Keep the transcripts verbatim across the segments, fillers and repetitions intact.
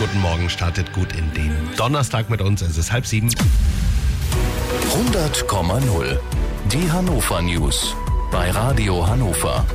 guten Morgen, startet gut in den Donnerstag mit uns. Es ist halb sieben. hundert Komma null. Die Hannover News bei Radio Hannover.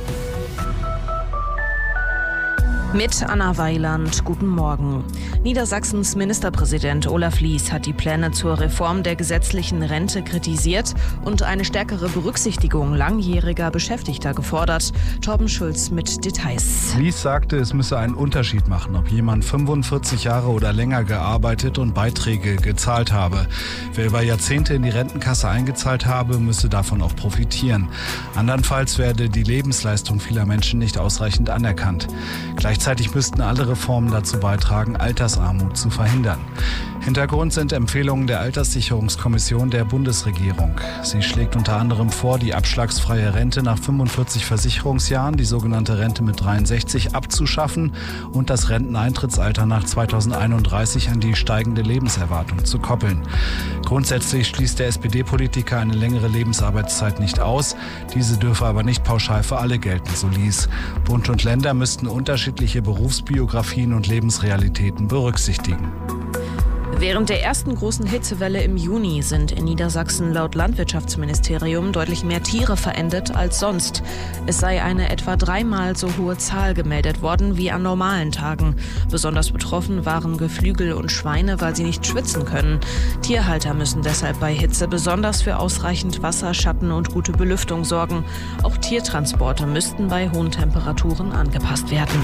Mit Anna Weiland, guten Morgen. Niedersachsens Ministerpräsident Olaf Lies hat die Pläne zur Reform der gesetzlichen Rente kritisiert und eine stärkere Berücksichtigung langjähriger Beschäftigter gefordert. Torben Schulz mit Details. Lies sagte, es müsse einen Unterschied machen, ob jemand fünfundvierzig Jahre oder länger gearbeitet und Beiträge gezahlt habe. Wer über Jahrzehnte in die Rentenkasse eingezahlt habe, müsse davon auch profitieren. Andernfalls werde die Lebensleistung vieler Menschen nicht ausreichend anerkannt. Gleichzeitig müssten alle Reformen dazu beitragen, Altersarmut zu verhindern. Hintergrund sind Empfehlungen der Alterssicherungskommission der Bundesregierung. Sie schlägt unter anderem vor, die abschlagsfreie Rente nach fünfundvierzig Versicherungsjahren, die sogenannte Rente mit dreiundsechzig, abzuschaffen und das Renteneintrittsalter nach zweitausendeinunddreißig an die steigende Lebenserwartung zu koppeln. Grundsätzlich schließt der S P D-Politiker eine längere Lebensarbeitszeit nicht aus. Diese dürfe aber nicht pauschal für alle gelten, so Lies. Bund und Länder müssten unterschiedliche Berufsbiografien und Lebensrealitäten berücksichtigen. Während der ersten großen Hitzewelle im Juni sind in Niedersachsen laut Landwirtschaftsministerium deutlich mehr Tiere verendet als sonst. Es sei eine etwa dreimal so hohe Zahl gemeldet worden wie an normalen Tagen. Besonders betroffen waren Geflügel und Schweine, weil sie nicht schwitzen können. Tierhalter müssen deshalb bei Hitze besonders für ausreichend Wasser, Schatten und gute Belüftung sorgen. Auch Tiertransporte müssten bei hohen Temperaturen angepasst werden.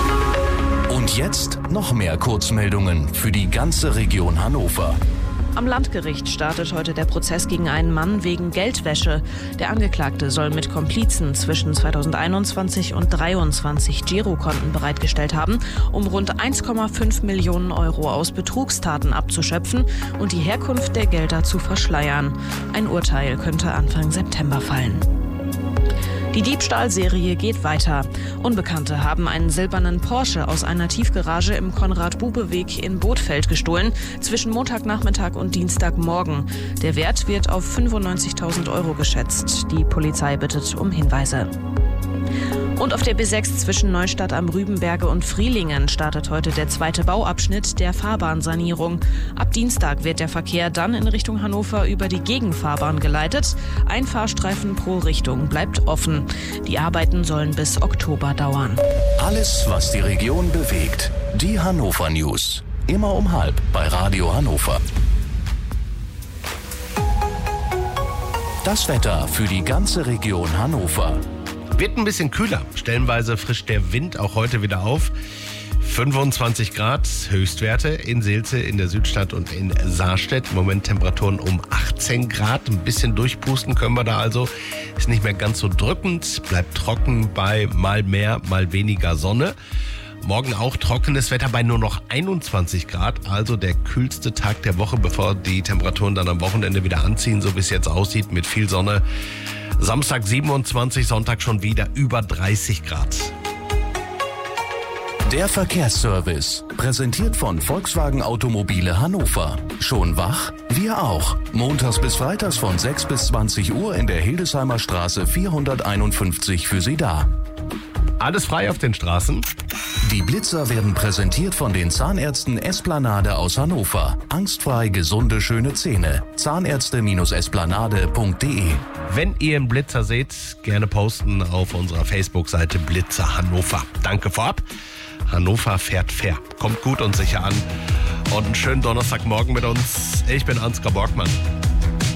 Und jetzt noch mehr Kurzmeldungen für die ganze Region Hannover. Am Landgericht startet heute der Prozess gegen einen Mann wegen Geldwäsche. Der Angeklagte soll mit Komplizen zwischen zweitausendeinundzwanzig und zweitausenddreiundzwanzig Girokonten bereitgestellt haben, um rund eins Komma fünf Millionen Euro aus Betrugstaten abzuschöpfen und die Herkunft der Gelder zu verschleiern. Ein Urteil könnte Anfang September fallen. Die Diebstahlserie geht weiter. Unbekannte haben einen silbernen Porsche aus einer Tiefgarage im Konrad-Bube-Weg in Bothfeld gestohlen, zwischen Montagnachmittag und Dienstagmorgen. Der Wert wird auf fünfundneunzigtausend Euro geschätzt. Die Polizei bittet um Hinweise. Und auf der B sechs zwischen Neustadt am Rübenberge und Frielingen startet heute der zweite Bauabschnitt der Fahrbahnsanierung. Ab Dienstag wird der Verkehr dann in Richtung Hannover über die Gegenfahrbahn geleitet. Ein Fahrstreifen pro Richtung bleibt offen. Die Arbeiten sollen bis Oktober dauern. Alles, was die Region bewegt. Die Hannover News. Immer um halb bei Radio Hannover. Das Wetter für die ganze Region Hannover. Wird ein bisschen kühler. Stellenweise frischt der Wind auch heute wieder auf. fünfundzwanzig Grad Höchstwerte in Seelze, in der Südstadt und in Saarstedt. Im Moment Temperaturen um achtzehn Grad. Ein bisschen durchpusten können wir da also. Ist nicht mehr ganz so drückend. Bleibt trocken bei mal mehr, mal weniger Sonne. Morgen auch trockenes Wetter bei nur noch einundzwanzig Grad. Also der kühlste Tag der Woche, bevor die Temperaturen dann am Wochenende wieder anziehen. So wie es jetzt aussieht mit viel Sonne. Samstag siebenundzwanzig, Sonntag schon wieder über dreißig Grad. Der Verkehrsservice, präsentiert von Volkswagen Automobile Hannover. Schon wach? Wir auch. Montags bis freitags von sechs bis zwanzig Uhr in der Hildesheimer Straße vierhunderteinundfünfzig für Sie da. Alles frei auf den Straßen. Die Blitzer werden präsentiert von den Zahnärzten Esplanade aus Hannover. Angstfrei gesunde, schöne Zähne. Zahnärzte Esplanade punkt de. Wenn ihr einen Blitzer seht, gerne posten auf unserer Facebook-Seite Blitzer Hannover. Danke vorab. Hannover fährt fair. Kommt gut und sicher an. Und einen schönen Donnerstagmorgen mit uns. Ich bin Ansgar Borgmann.